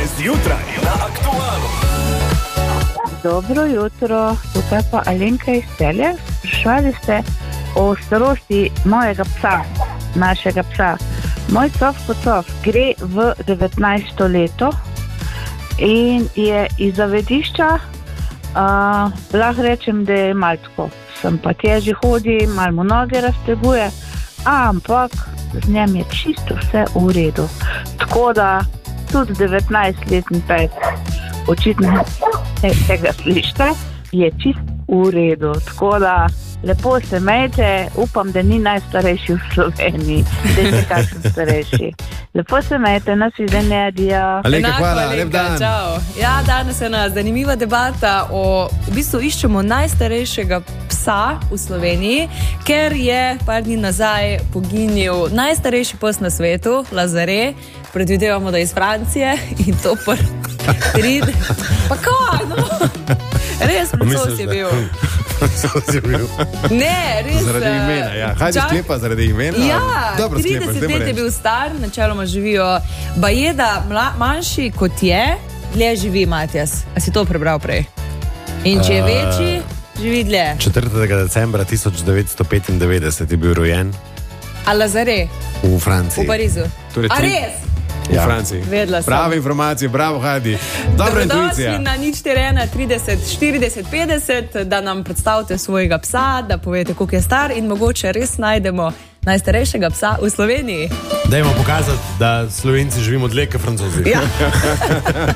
zjutraj na Aktualu. Dobro jutro, tukaj pa Alenka iz Celja. Sprašvali ste o starosti mojega psa, našega psa. Moj Cof gre v 19. leto in je iz zavetišča, lahko rečem, da je malo tako. Sem pa težje hodi, malo mu noge razteguje, ampak z njem je čisto vse v redu. Tako da tudi 19-letni pes, očitno tega slišite, je čist v redu. Tako da lepo se imejte, upam, da ni najstarejši v Sloveniji, da je kakšen starejši. Lepo se imejte, nasvidenje, adijo. Alenka, hvala, lep dan. Čau. Ja, danes je ena zanimiva debata v bistvu iščemo najstarejšega psa v Sloveniji, ker je par dni nazaj poginil najstarejši pes na svetu, Lazare, predvidevamo, da je iz Francije in to pa kaj, no? Res predsos je bil. Ne, res. Zaradi imena, ja. Hajde sklepa zaradi imena. Ja, dobro, 30 let je bil star, načeloma živijo. Bajeda manjši kot je, dlje živi Matjas. A si to prebral prej? In če je večji, živi dlje. 4. decembra 1995 je bil rojen. A Lazare? V Franciji. V Parizu. Torej, a res? V Franciji. Vedela sem. Prave informacije, bravo, Hadi. Dobra intuicija. Dobrodošli na 041 30 50 50, da nam predstavite svojega psa, da povete, koliko je star in mogoče res najdemo najstarejšega psa v Sloveniji. Dajmo pokazati, da Slovenci živimo dlje kot Francozi. Ja.